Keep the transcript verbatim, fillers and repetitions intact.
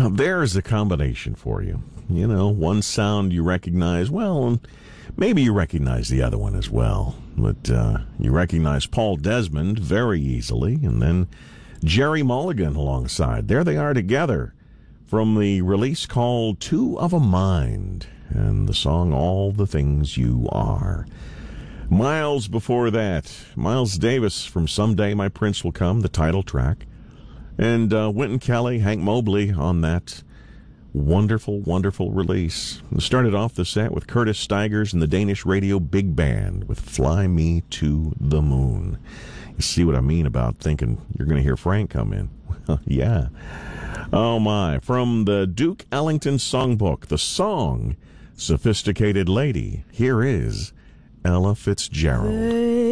Now, there's a combination for you. You know, one sound you recognize, well, maybe you recognize the other one as well. But uh, you recognize Paul Desmond very easily, and then Jerry Mulligan alongside. There they are together from the release called Two of a Mind, and the song All the Things You Are. Miles before that, Miles Davis from Someday My Prince Will Come, the title track. And uh, Wynton Kelly, Hank Mobley on that wonderful, wonderful release. We started off the set with Curtis Stigers and the Danish Radio Big Band with Fly Me to the Moon. You see what I mean about thinking you're going to hear Frank come in? Yeah. Oh, my. From the Duke Ellington Songbook, the song Sophisticated Lady, here is Ella Fitzgerald.